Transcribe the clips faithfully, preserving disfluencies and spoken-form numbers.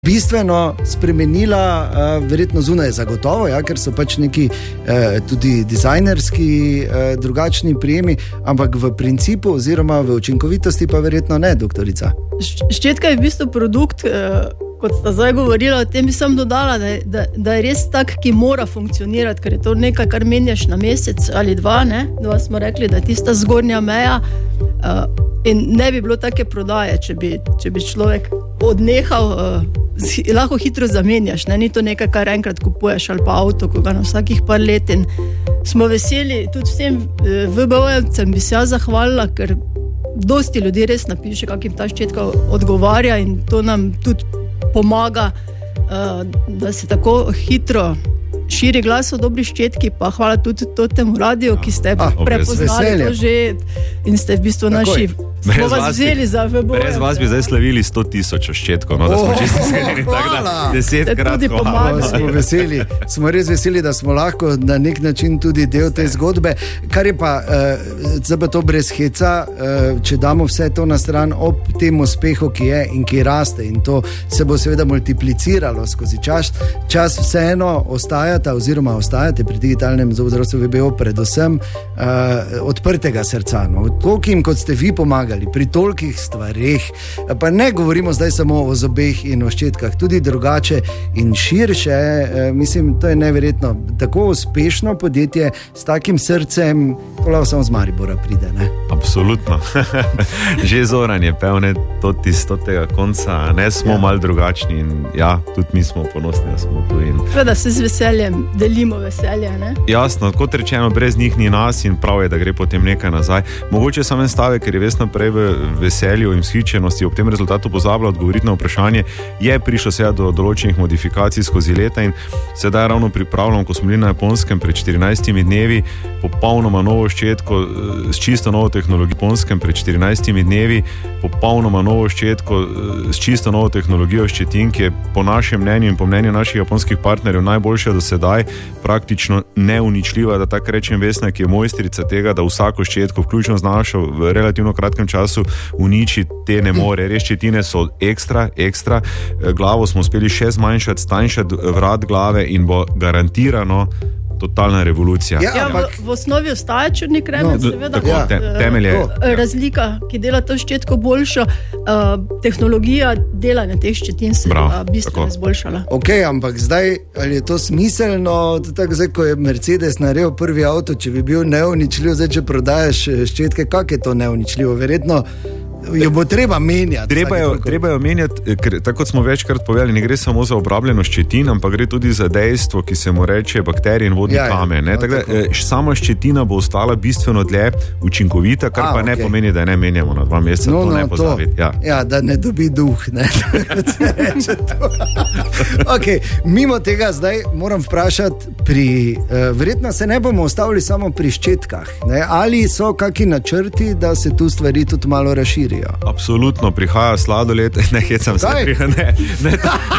bistveno spremenila, uh, verjetno zunaj zagotovo, ja, ker so pač neki uh, tudi dizajnerski uh, drugačni prijemi, ampak v principu oziroma v učinkovitosti pa verjetno ne, doktorica. Ščetka je v bistvu produkt, uh, kot sta zdaj govorila, o tem bi sem dodala, da, da, da je res tak, ki mora funkcionirati, ker je to nekaj, kar menjaš na mesec ali dva, ne? Dva smo rekli, da je tista zgornja meja uh, in ne bi bilo take prodaje, če bi, če bi človek odnehal, uh, lahko hitro zamenjaš, ne? Ni to nekaj, kar enkrat kupuješ ali pa avto, ko ga na vsakih par let in smo veseli, tudi vsem uh, V B O-jevcem bi se jaz zahvalila, ker dosti ljudi res napiše, kak jim ta ščetka odgovarja in to nam tudi pomaga, uh, da se tako hitro širi glas o dobri ščetki, pa hvala tudi temu radiju, ki ste ah, prepoznali to že in ste v bistvu naši smo vas vzeli za V B O. Brez vas bi zdaj slavili sto tisoč ščetko, no, da smo čisto iskreni, tako da desetkrat hvala. Smo veseli, smo res veseli, da smo lahko na nek način tudi del te zgodbe, kar je pa uh, zdaj pa to brez heca, uh, če damo vse to na stran ob tem uspehu, ki je in ki raste in to se bo seveda multipliciralo skozi čas, čas vseeno ostajata oziroma ostajate pri digitalnem zobozdravstvu V B O predvsem uh, odprtega srca, no, tolkim kot ste vi pomagali pri tolikih stvareh, pa ne govorimo zdaj samo o zobeh in o ščetkah, tudi drugače in širše, mislim, to je neverjetno, tako uspešno podjetje s takim srcem, to lahko samo z Maribora pride, ne? Absolutno. Že Zoran je pel, ne, to tisto tega konca, ne, smo ja. Malo drugačni in ja, tudi mi smo ponosni, da smo tu in... Da se z veseljem delimo veselje, ne? Jasno, kot rečeno, brez njih ni nas in prav je, da gre potem nekaj nazaj. Mogoče samo en stavek, ker je Vesna prej v veselju in vzhičenosti ob tem rezultatu pozabila odgovoriti na vprašanje, je prišlo se do določenih modifikacij skozi leta in sedaj ravno pripravljam, ko smo bili na Japonskem pred štirinajstimi dnevi, popolnoma novo ščetko s čisto novo tehnologijo. Japonskem pred štirinajstimi dnevi, popolnoma novo ščetko s čisto novo tehnologijo ščetin, ki je po našem mnenju in po mnenju naših japonskih partnerjev najboljša do sedaj, praktično neuničljiva, da tako rečem, Vesna, ki je mojstrica tega, da vsako ščetko, vključno z našo, v relativno kratkem času uniči, te ne more. Res ščetine so ekstra, ekstra. Glavo smo uspeli še zmanjšati, stanjšati vrat glave in bo garantirano totalna revolucija. Ja, ja, v, v osnovi ostaja črni kremen, no, seveda. Tako, ja. te, temelje. Razlika, ki dela to ščetko boljšo, uh, tehnologija delanja teh ščetin se je bistveno izboljšala. Ok, ampak zdaj, ali je to smiselno, tako zdaj, ko je Mercedes naredil prvi avto, če bi bil neuničljiv, zdaj, če prodajaš ščetke, kak je to neuničljivo? Verjetno jo bo treba menjati. Treba jo, treba jo menjati, ker tako kot smo večkrat povedali, ne gre samo za obrabljeno ščetin, ampak gre tudi za dejstvo, ki se mu reče bakterije in vodni ja, kamen. Ne? No, tako da, sama ščetina bo ostala bistveno dlje učinkovita, kar A, pa ne okay. pomeni, da ne menjamo na dva meseca, no, to no, ne pozabiti. Ja. ja, da ne dobi duh, ne, se reče to. Ok, mimo tega zdaj moram vprašati pri, uh, verjetno se ne bomo ostavili samo pri ščetkah, ne? Ali so kaki načrti, da se tu stvari tudi malo razširijo? Absolutno, prihaja sladoled, ne hecam se, prihaja, ne, ne,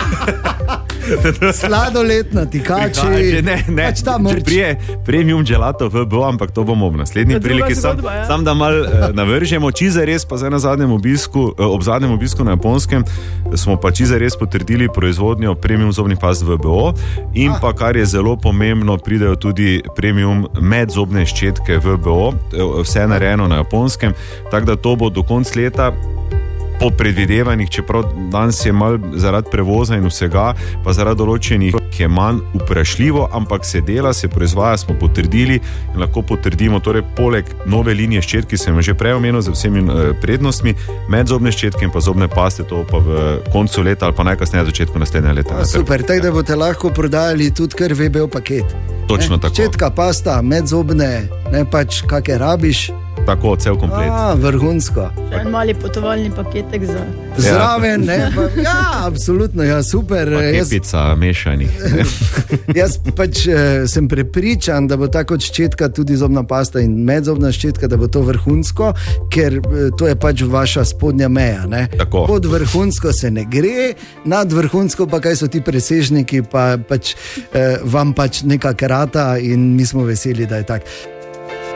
sladoled, natikači, ne, ne, pač ta mrč. Prije premium gelato V B O, ampak to bomo v naslednji priliki, sam, ja. sam da mal uh, navržemo, čiza res pa zdaj na zadnjem obisku, uh, ob zadnjem obisku na Japonskem, smo pa čiza res potrdili proizvodnjo premium zobnih past V B O in ah. pa, kar je zelo pomembno, pridejo tudi premium medzobne ščetke V B O, vse narejeno na Japonskem, tako da to bo do konca leta po predvidevanjih, čeprav danes je malo zaradi prevoza in vsega, pa zaradi določenih, ki je manj vprašljivo, ampak se dela, se proizvaja, smo potrdili in lahko potrdimo, torej poleg nove linije ščetk, ki sem že prej omenil z vsemi prednostmi, medzobne ščetke in pa zobne paste, to pa v koncu leta ali pa najkasneje na začetku naslednjega leta. A, super, tako da boste lahko prodajali tudi kar V B O paket. Točno ne? Tako. Ščetka, pasta, medzobne, ne pač kake rabiš. Tako, cel komplet. A, vrhunsko. En mali potovalni paketek za... Zraven, ne? Pa, ja, absolutno, ja, super. Pa kepica jaz, mešanih. Jaz pač eh, sem prepričan, da bo tako ščetka, tudi zobna pasta in medzobna ščetka, da bo to vrhunsko, ker eh, to je pač vaša spodnja meja, ne? Tako. Pod vrhunsko se ne gre, nad vrhunsko pa kaj so ti presežniki, pa pač eh, vam pač neka karata in mi smo veseli, da je tak.